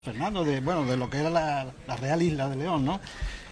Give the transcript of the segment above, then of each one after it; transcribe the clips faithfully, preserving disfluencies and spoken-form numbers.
Fernando, de bueno, de lo que era la, la Real Isla de León, ¿no?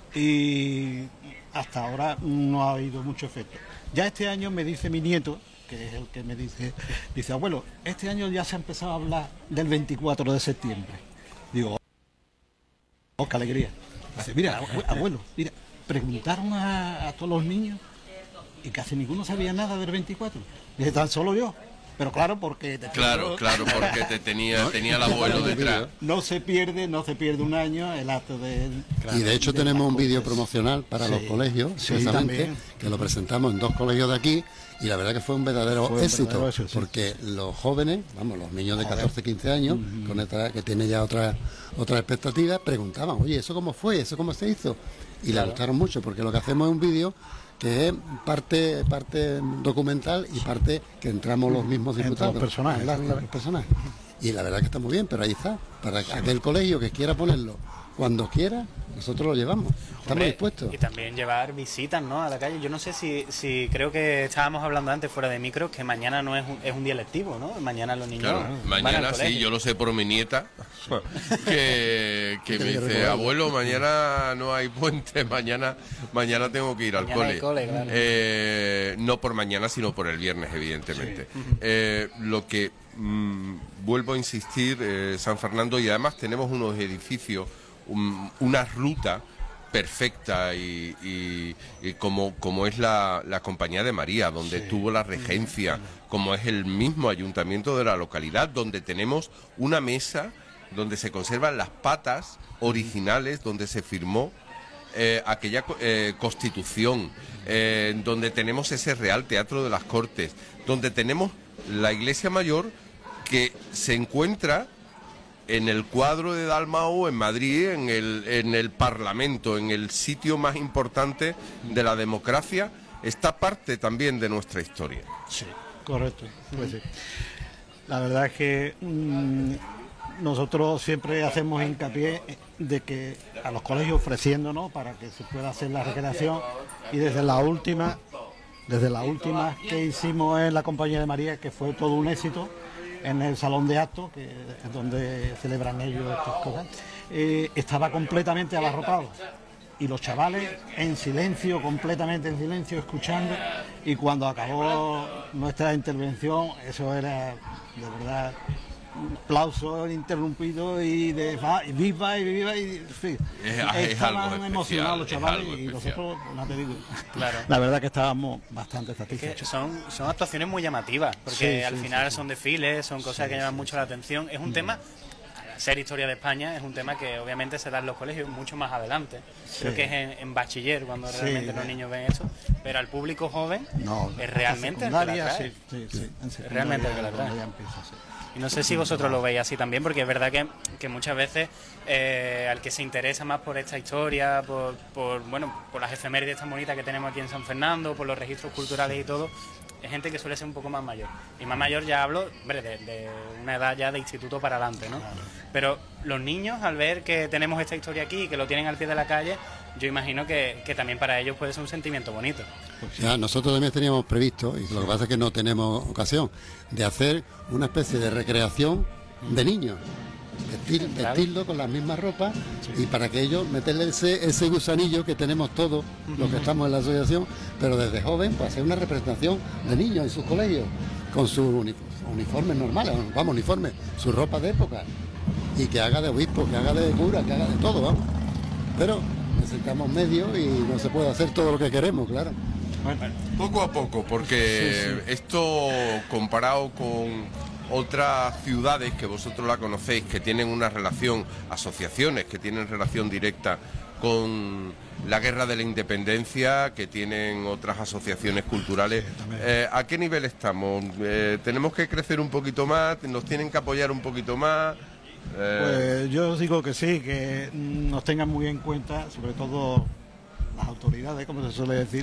Y hasta ahora no ha habido mucho efecto. Ya este año me dice mi nieto, que es el que me dice, dice, abuelo, este año ya se ha empezado a hablar del veinticuatro de septiembre. Digo, oh, qué alegría. Dice, mira, abuelo, mira, preguntaron a, a todos los niños y casi ninguno sabía nada del veinticuatro. Dice, tan solo yo. Pero claro, porque... Te claro, claro, porque te tenía, ¿no? tenía el abuelo detrás. No se pierde, no se pierde un año el acto de... Claro, y de hecho de tenemos un vídeo promocional para sí, los colegios, sí, precisamente, que lo presentamos en dos colegios de aquí, y la verdad que fue un verdadero fue éxito, un verdadero eso, sí. Porque los jóvenes, vamos, los niños de catorce, quince años, uh-huh. con esta, que tienen ya otras otras expectativas, preguntaban, oye, ¿eso cómo fue? ¿Eso cómo se hizo? Y claro. les gustaron mucho, porque lo que hacemos es un vídeo que es parte parte documental y parte que entramos los mismos diputados. Los personajes, la, la, los personajes. Y la verdad que está muy bien, pero ahí está. Para aquel colegio que quiera ponerlo cuando quiera, nosotros lo llevamos. Estamos Hombre, dispuestos. Y también llevar visitas, ¿no?, a la calle. Yo no sé si, si creo que estábamos hablando antes fuera de micro, que mañana no es un, es un día lectivo, ¿no? Mañana los niños claro, van mañana al sí, yo lo sé por mi nieta, que, que me dice, abuelo, mañana no hay puente, mañana mañana tengo que ir al mañana cole. cole claro. eh, no por mañana, sino por el viernes, evidentemente. Sí. eh, lo que mmm, vuelvo a insistir, eh, San Fernando, y además tenemos unos edificios, un, una ruta perfecta y, y, y como, como es la, la Compañía de María, donde sí. tuvo la regencia, como es el mismo ayuntamiento de la localidad, donde tenemos una mesa donde se conservan las patas originales, donde se firmó eh, aquella eh, constitución, eh, donde tenemos ese Real Teatro de las Cortes, donde tenemos la Iglesia Mayor que se encuentra en el cuadro de Dalmau, en Madrid, en el, en el Parlamento, en el sitio más importante de la democracia, está parte también de nuestra historia. Sí, correcto. Pues sí. La verdad es que mmm, nosotros siempre hacemos hincapié de que a los colegios ofreciéndonos para que se pueda hacer la recreación, y desde la última, desde la última que hicimos en la Compañía de María, que fue todo un éxito, en el salón de actos, que es donde celebran ellos estas cosas, eh, estaba completamente abarrotado. Y los chavales en silencio, completamente en silencio, escuchando. Y cuando acabó nuestra intervención, eso era, de verdad, un aplauso ininterrumpido y de va, y viva y viva y en fin. Es, es estaban algo emocionados los chavales y nosotros, no te digo, claro. La verdad que estábamos bastante satisfechos. Es que son, son actuaciones muy llamativas, porque sí, al sí, final sí, son desfiles, son cosas sí, que llaman sí, mucho la atención. Es un mm. tema, ser historia de España es un tema que obviamente se da en los colegios mucho más adelante. Sí. Creo que es en, en bachiller cuando sí, realmente los niños ven eso, pero al público joven no, es realmente el que la trae. Sí, sí, sí, es realmente el que la trae. Y no sé si vosotros lo veis así también, porque es verdad que, que muchas veces eh, al que se interesa más por esta historia, por, por bueno, por las efemérides tan bonitas que tenemos aquí en San Fernando, por los registros culturales y todo, es gente que suele ser un poco más mayor. Y más mayor ya hablo, hombre, de, de una edad ya de instituto para adelante, ¿no? Pero los niños, al ver que tenemos esta historia aquí y que lo tienen al pie de la calle, yo imagino que, que también para ellos puede ser un sentimiento bonito. Ya, nosotros también teníamos previsto, y lo que pasa es que no tenemos ocasión, de hacer una especie de recreación de niños. Vestir, vestirlo con las mismas ropas sí. y para que ellos meterle ese, ese gusanillo que tenemos todos los que estamos en la asociación, pero desde joven, pues hacer una representación de niños en sus colegios con sus uniformes normales, vamos, uniformes, su ropa de época, y que haga de obispo, que haga de cura, que haga de todo, vamos. Pero necesitamos medios y no se puede hacer todo lo que queremos, claro. Bueno, poco a poco, porque sí, sí. esto comparado con otras ciudades que vosotros la conocéis, que tienen una relación, asociaciones que tienen relación directa con la guerra de la independencia, que tienen otras asociaciones culturales, eh, ¿a qué nivel estamos? Eh, ¿Tenemos que crecer un poquito más? ¿Nos tienen que apoyar un poquito más? Eh... Pues yo digo que sí, que nos tengan muy en cuenta, sobre todo las autoridades, como se suele decir,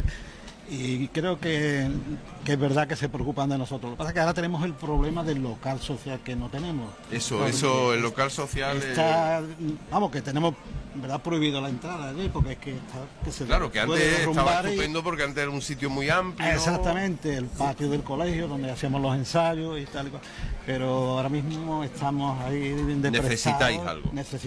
y creo que, que es verdad que se preocupan de nosotros. Lo que pasa es que ahora tenemos el problema del local social que no tenemos. Eso, eso, el local social... Está, es... Vamos, que tenemos en verdad prohibido la entrada allí porque es que, está, que se Claro, que puede antes estaba derrumbar y- estupendo porque antes era un sitio muy amplio. Exactamente, el patio del colegio donde hacíamos los ensayos y tal y cual. Pero ahora mismo estamos ahí depresados. Necesitáis algo. Necesitamos